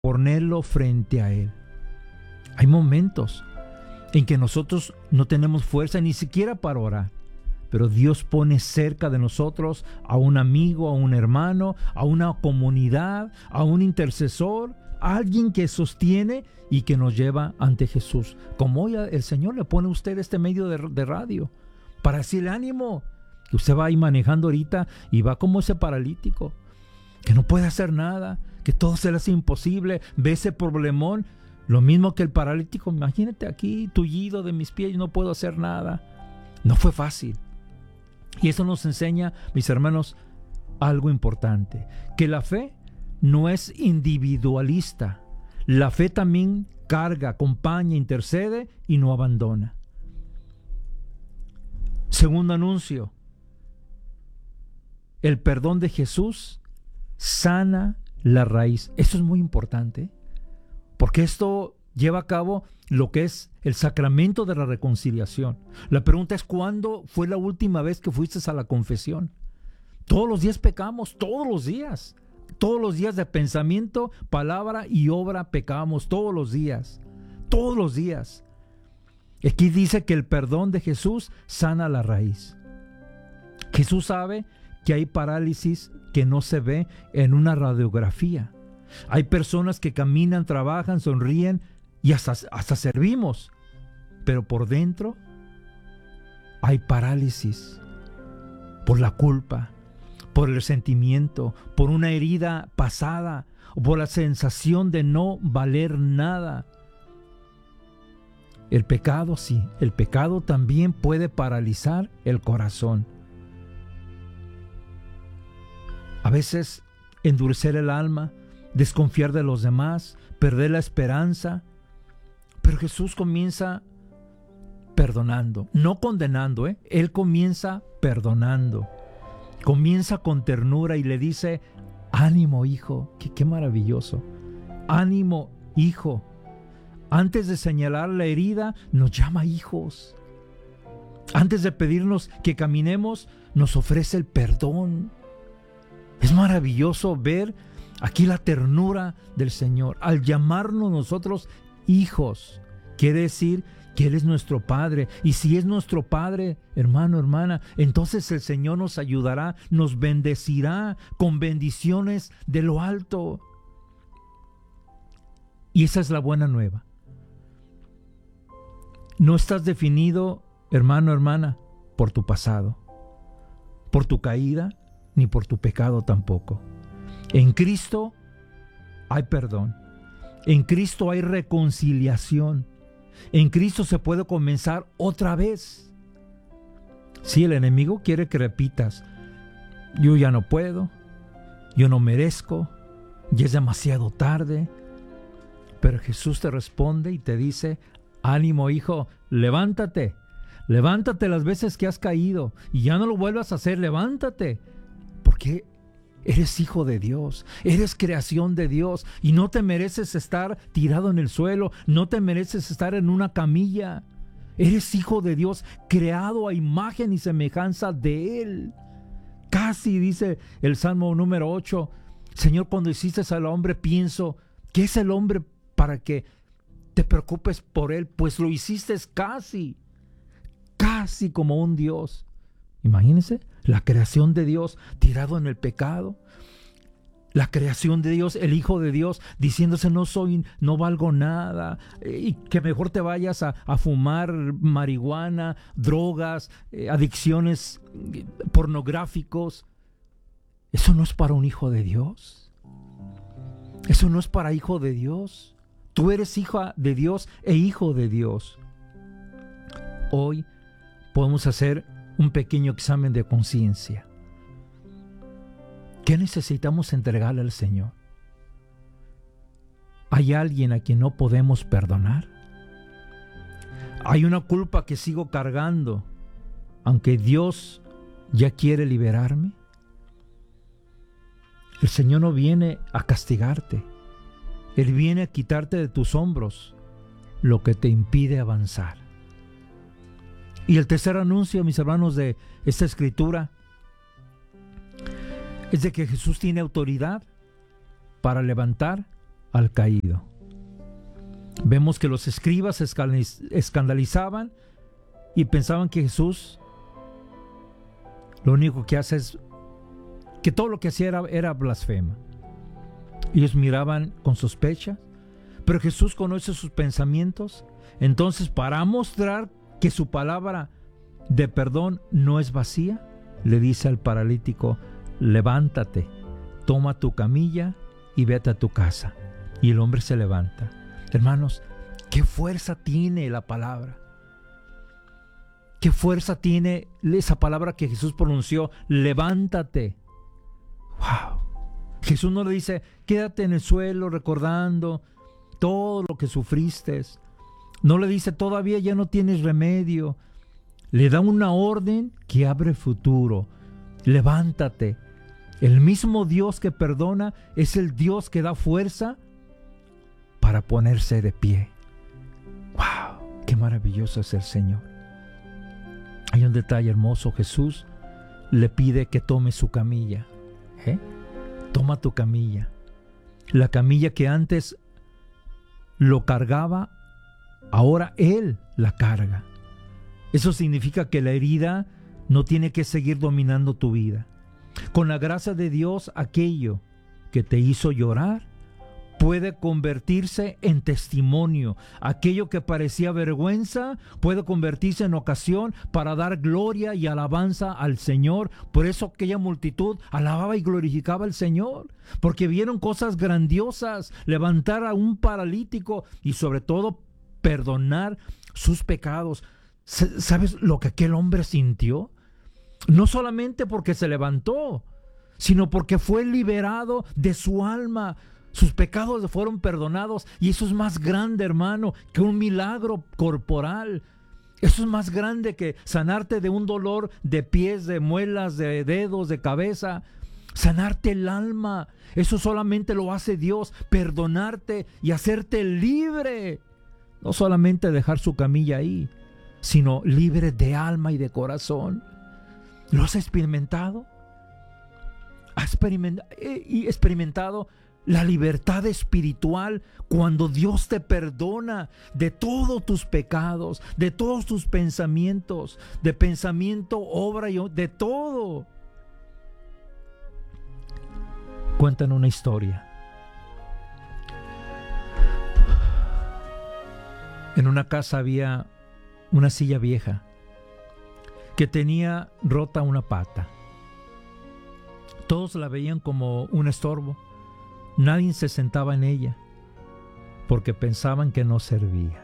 ponerlo frente a Él. Hay momentos en que nosotros no tenemos fuerza ni siquiera para orar, pero Dios pone cerca de nosotros a un amigo, a un hermano, a una comunidad, a un intercesor, a alguien que sostiene y que nos lleva ante Jesús. Como hoy el Señor le pone a usted este medio de radio para decirle ánimo, que usted va ahí manejando ahorita y va como ese paralítico, que no puede hacer nada, que todo se le hace imposible, ve ese problemón, lo mismo que el paralítico. Imagínate aquí, tullido de mis pies, yo no puedo hacer nada. No fue fácil. Y eso nos enseña, mis hermanos, algo importante, que la fe no es individualista. La fe también carga, acompaña, intercede y no abandona. Segundo anuncio, el perdón de Jesús sana la raíz. Esto es muy importante, porque esto lleva a cabo lo que es el sacramento de la reconciliación. La pregunta es, ¿cuándo fue la última vez que fuiste a la confesión? Todos los días pecamos, todos los días. Todos los días de pensamiento, palabra y obra pecamos, todos los días. Todos los días. Aquí dice que el perdón de Jesús sana la raíz. Jesús sabe que hay parálisis que no se ve en una radiografía. Hay personas que caminan, trabajan, sonríen y hasta servimos, pero por dentro hay parálisis por la culpa, por el resentimiento, por una herida pasada, o por la sensación de no valer nada. El pecado, sí, el pecado también puede paralizar el corazón. A veces endurecer el alma, desconfiar de los demás, perder la esperanza. Pero Jesús comienza perdonando, no condenando, Él comienza perdonando. Comienza con ternura y le dice, ánimo, hijo. Qué maravilloso. Ánimo, hijo. Antes de señalar la herida, nos llama hijos. Antes de pedirnos que caminemos, nos ofrece el perdón. Es maravilloso ver aquí la ternura del Señor. Al llamarnos nosotros hijos, quiere decir que Él es nuestro Padre. Y si es nuestro Padre, hermano, hermana, entonces el Señor nos ayudará, nos bendecirá con bendiciones de lo alto. Y esa es la buena nueva. No estás definido, hermano, hermana, por tu pasado, por tu caída, ni por tu pecado tampoco. En Cristo hay perdón. En Cristo hay reconciliación. En Cristo se puede comenzar otra vez. Si el enemigo quiere que repitas, yo ya no puedo, yo no merezco, ya es demasiado tarde. Pero Jesús te responde y te dice, ánimo, hijo, levántate. Levántate las veces que has caído y ya no lo vuelvas a hacer, levántate. Porque eres hijo de Dios, eres creación de Dios y no te mereces estar tirado en el suelo, no te mereces estar en una camilla. Eres hijo de Dios, creado a imagen y semejanza de Él. Casi dice el Salmo número 8, Señor, cuando hiciste al hombre, pienso, ¿qué es el hombre para que te preocupes por él? Pues lo hiciste casi como un Dios. Imagínense, la creación de Dios tirado en el pecado. La creación de Dios, el Hijo de Dios, diciéndose no valgo nada, y que mejor te vayas a fumar marihuana, drogas, adicciones pornográficos. Eso no es para un hijo de Dios. Eso no es para hijo de Dios. Tú eres hija de Dios e hijo de Dios. Hoy podemos hacer un pequeño examen de conciencia. ¿Qué necesitamos entregarle al Señor? ¿Hay alguien a quien no podemos perdonar? ¿Hay una culpa que sigo cargando, aunque Dios ya quiere liberarme? El Señor no viene a castigarte. Él viene a quitarte de tus hombros lo que te impide avanzar. Y el tercer anuncio, mis hermanos, de esta escritura es de que Jesús tiene autoridad para levantar al caído. Vemos que los escribas se escandalizaban y pensaban que Jesús lo único que hace es que todo lo que hacía era blasfema. Ellos miraban con sospecha, pero Jesús conoce sus pensamientos. Entonces, para mostrar que su palabra de perdón no es vacía, le dice al paralítico: levántate, toma tu camilla y vete a tu casa. Y el hombre se levanta. Hermanos, ¿qué fuerza tiene la palabra? ¿Qué fuerza tiene esa palabra que Jesús pronunció? Levántate. ¡Wow! Jesús no le dice: quédate en el suelo recordando todo lo que sufriste. No le dice: todavía ya no tienes remedio. Le da una orden que abre futuro. Levántate. El mismo Dios que perdona es el Dios que da fuerza para ponerse de pie. ¡Wow! ¡Qué maravilloso es el Señor! Hay un detalle hermoso. Jesús le pide que tome su camilla. Toma tu camilla. La camilla que antes lo cargaba, ahora Él la carga. Eso significa que la herida no tiene que seguir dominando tu vida. Con la gracia de Dios, aquello que te hizo llorar puede convertirse en testimonio. Aquello que parecía vergüenza puede convertirse en ocasión para dar gloria y alabanza al Señor. Por eso aquella multitud alababa y glorificaba al Señor, porque vieron cosas grandiosas: levantar a un paralítico y sobre todo perdonar sus pecados. ¿Sabes lo que aquel hombre sintió? No solamente porque se levantó, sino porque fue liberado de su alma. Sus pecados le fueron perdonados, y eso es más grande, hermano, que un milagro corporal. Eso es más grande que sanarte de un dolor de pies, de muelas, de dedos, de cabeza. Sanarte el alma, eso solamente lo hace Dios. Perdonarte y hacerte libre. No solamente dejar su camilla ahí, sino libre de alma y de corazón. ¿Lo has experimentado? ¿Has experimentado la libertad espiritual cuando Dios te perdona de todos tus pecados, de todos tus pensamientos, de pensamiento, obra y de todo? Cuentan una historia. En una casa había una silla vieja que tenía rota una pata. Todos la veían como un estorbo. Nadie se sentaba en ella porque pensaban que no servía.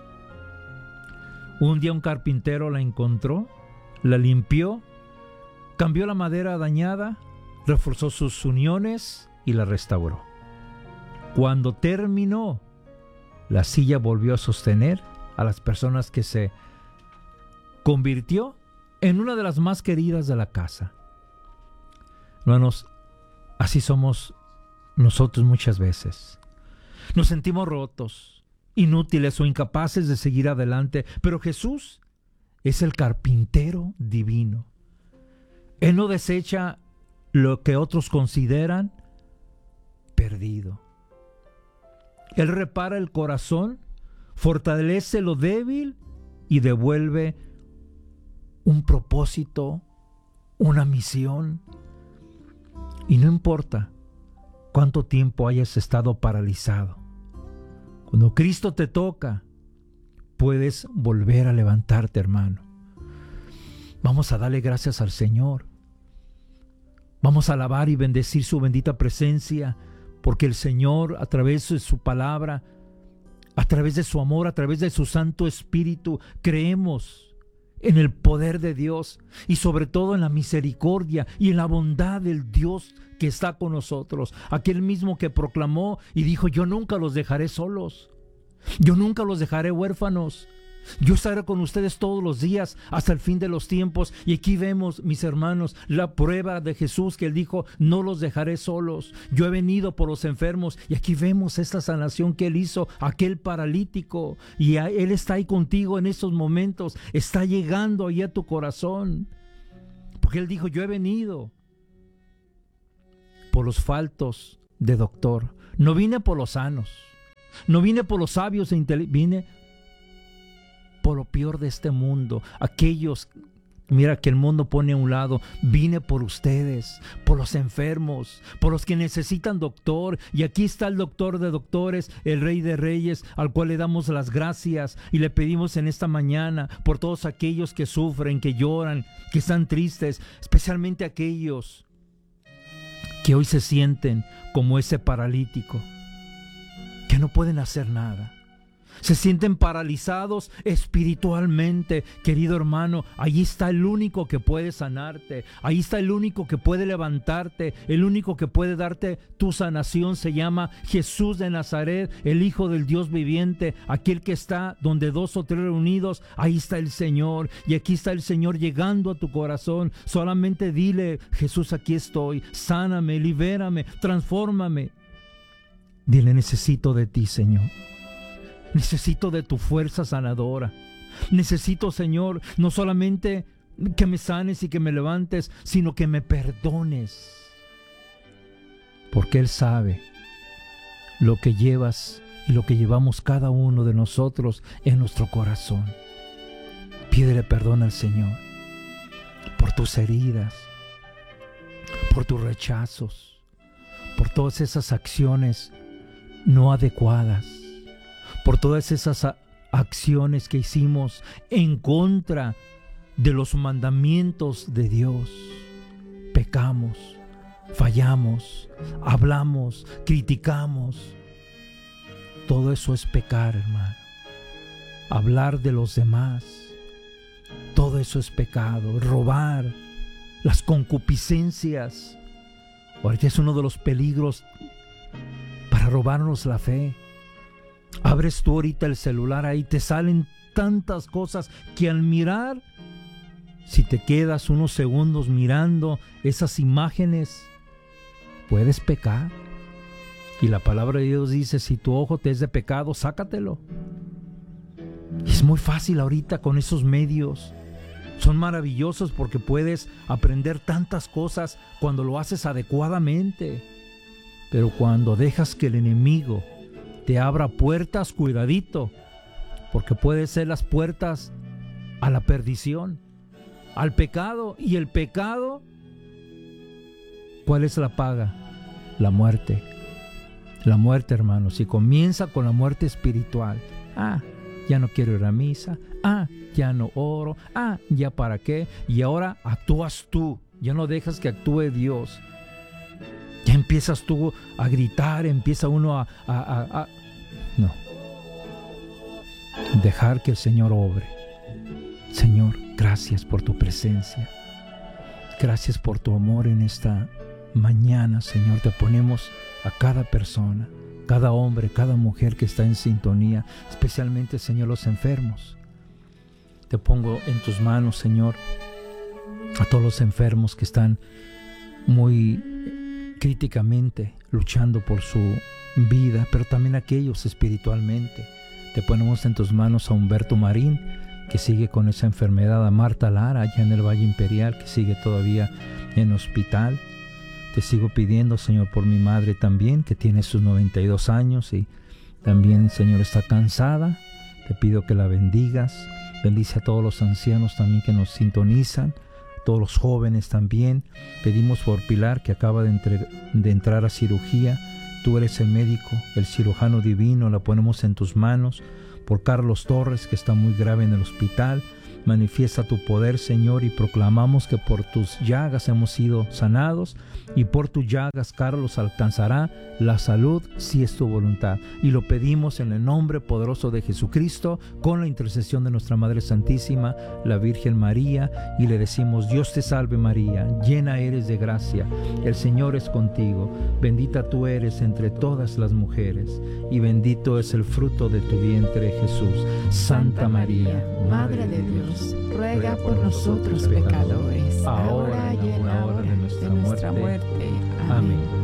Un día un carpintero la encontró, la limpió, cambió la madera dañada, reforzó sus uniones y la restauró. Cuando terminó, la silla volvió a sostener a las personas, que se convirtió en una de las más queridas de la casa. Hermanos, así somos nosotros muchas veces. Nos sentimos rotos, inútiles o incapaces de seguir adelante, pero Jesús es el carpintero divino. Él no desecha lo que otros consideran perdido. Él repara el corazón, fortalece lo débil y devuelve un propósito, una misión. Y no importa cuánto tiempo hayas estado paralizado, cuando Cristo te toca, puedes volver a levantarte, hermano. Vamos a darle gracias al Señor. Vamos a alabar y bendecir su bendita presencia, porque el Señor, a través de su palabra, a través de su amor, a través de su Santo Espíritu, creemos en el poder de Dios y sobre todo en la misericordia y en la bondad del Dios que está con nosotros. Aquel mismo que proclamó y dijo: yo nunca los dejaré solos, yo nunca los dejaré huérfanos, yo estaré con ustedes todos los días hasta el fin de los tiempos. Y aquí vemos, mis hermanos, la prueba de Jesús, que Él dijo: no los dejaré solos, yo he venido por los enfermos. Y aquí vemos esta sanación que Él hizo, aquel paralítico, y Él está ahí contigo en estos momentos, está llegando ahí a tu corazón, porque Él dijo: yo he venido por los faltos de doctor, No vine por los sanos, no vine por los sabios e inteligentes, vine por lo peor de este mundo. Aquellos, mira, que el mundo pone a un lado. Vine por ustedes, por los enfermos, por los que necesitan doctor. Y aquí está el doctor de doctores, el Rey de Reyes, al cual le damos las gracias y le pedimos en esta mañana por todos aquellos que sufren, que lloran, que están tristes, especialmente aquellos que hoy se sienten como ese paralítico, que no pueden hacer nada. Se sienten paralizados espiritualmente. Querido hermano, ahí está el único que puede sanarte. Ahí está el único que puede levantarte. El único que puede darte tu sanación se llama Jesús de Nazaret, el Hijo del Dios viviente. Aquel que está donde 2 o 3 reunidos, ahí está el Señor. Y aquí está el Señor llegando a tu corazón. Solamente dile: Jesús, aquí estoy. Sáname, libérame, transfórmame. Dile: necesito de ti, Señor. Necesito de tu fuerza sanadora. Necesito, Señor, no solamente que me sanes y que me levantes, sino que me perdones. Porque Él sabe lo que llevas y lo que llevamos cada uno de nosotros en nuestro corazón. Pídele perdón al Señor por tus heridas, por tus rechazos, por todas esas acciones no adecuadas, por todas esas acciones que hicimos en contra de los mandamientos de Dios. Pecamos, fallamos, hablamos, criticamos. Todo eso es pecar, hermano. Hablar de los demás, todo eso es pecado. Robar, las concupiscencias. Ahorita es uno de los peligros para robarnos la fe. Abres tú ahorita el celular, ahí te salen tantas cosas que al mirar, si te quedas unos segundos mirando esas imágenes, puedes pecar. Y la palabra de Dios dice: si tu ojo te es de pecado, sácatelo. Y es muy fácil ahorita con esos medios. Son maravillosos porque puedes aprender tantas cosas cuando lo haces adecuadamente. Pero cuando dejas que el enemigo te abra puertas, cuidadito, porque puede ser las puertas a la perdición, al pecado. Y el pecado, ¿cuál es la paga? La muerte. La muerte, hermanos. Y comienza con la muerte espiritual. Ya no quiero ir a misa. Ya no oro. Ya para qué. Y ahora actúas tú. Ya no dejas que actúe Dios. Ya empiezas tú a gritar, empieza uno No. Dejar que el Señor obre. Señor, gracias por tu presencia. Gracias por tu amor en esta mañana, Señor. Te ponemos a cada persona, cada hombre, cada mujer que está en sintonía, especialmente, Señor, los enfermos. Te pongo en tus manos, Señor, a todos los enfermos que están muy críticamente luchando por su vida, pero también aquellos espiritualmente. Te ponemos en tus manos a Humberto Marín, que sigue con esa enfermedad, a Marta Lara, allá en el Valle Imperial, que sigue todavía en hospital. Te sigo pidiendo, Señor, por mi madre también, que tiene sus 92 años y también, Señor, está cansada. Te pido que la bendigas. Bendice a todos los ancianos también que nos sintonizan, todos los jóvenes también. Pedimos por Pilar, que acaba de entrar a cirugía. Tú eres el médico, el cirujano divino, la ponemos en tus manos. Por Carlos Torres, que está muy grave en el hospital. Manifiesta tu poder, Señor, y proclamamos que por tus llagas hemos sido sanados, y por tus llagas Carlos alcanzará la salud si es tu voluntad. Y lo pedimos en el nombre poderoso de Jesucristo, con la intercesión de nuestra Madre Santísima, la Virgen María, y le decimos: Dios te salve María, llena eres de gracia, el Señor es contigo, bendita tú eres entre todas las mujeres, y bendito es el fruto de tu vientre, Jesús. Santa María, Madre de Dios, ruega por nosotros pecadores, ahora y en la hora de nuestra muerte. Amén.